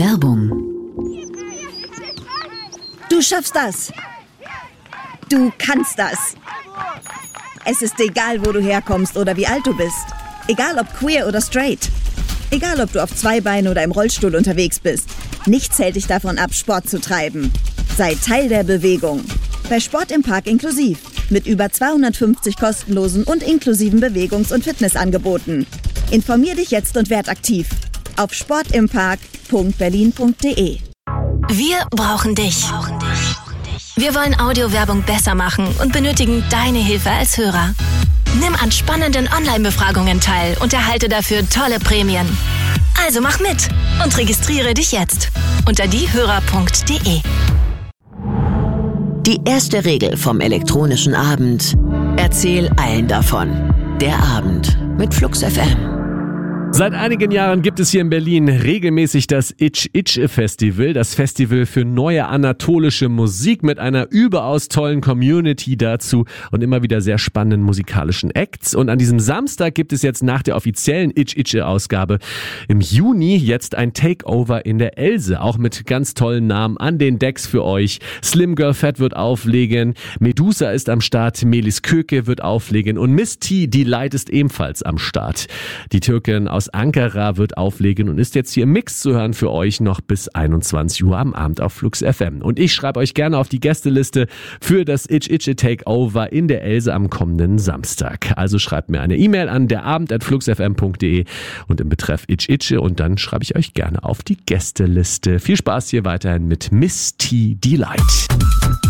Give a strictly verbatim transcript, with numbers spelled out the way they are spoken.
Werbung. Du schaffst das. Du kannst das. Es ist egal, wo du herkommst oder wie alt du bist. Egal ob queer oder straight. Egal ob du auf zwei Beinen oder im Rollstuhl unterwegs bist. Nichts hält dich davon ab, Sport zu treiben. Sei Teil der Bewegung. Bei Sport im Park inklusiv. Mit über zweihundertfünfzig kostenlosen und inklusiven Bewegungs- und Fitnessangeboten. Informier dich jetzt und werd aktiv. Auf sportimpark punkt berlin punkt de. Wir brauchen dich. Wir wollen Audiowerbung besser machen und benötigen deine Hilfe als Hörer. Nimm an spannenden Online-Befragungen teil und erhalte dafür tolle Prämien. Also mach mit und registriere dich jetzt unter diehörer punkt de. Die erste Regel vom elektronischen Abend: Erzähl allen davon. Der Abend mit Flux F M. Seit einigen Jahren gibt es hier in Berlin regelmäßig das Itch Itch Festival, das Festival für neue anatolische Musik mit einer überaus tollen Community dazu und immer wieder sehr spannenden musikalischen Acts. Und an diesem Samstag gibt es jetzt nach der offiziellen Itch Itch Ausgabe im Juni jetzt ein Takeover in der Else, auch mit ganz tollen Namen an den Decks für euch. Slim Girl Fat wird auflegen, Medusa ist am Start, Melis Köke wird auflegen und Miss T Delight ist ebenfalls am Start. Die Türkin aus Ankara wird auflegen und ist jetzt hier im Mix zu hören für euch noch bis einundzwanzig Uhr am Abend auf Flux F M. Und ich schreibe euch gerne auf die Gästeliste für das Itch Itch Takeover in der Else am kommenden Samstag. Also schreibt mir eine E-Mail an derabend at flux f m punkt de und im Betreff Itch Itch und dann schreibe ich euch gerne auf die Gästeliste. Viel Spaß hier weiterhin mit Miss T Delight.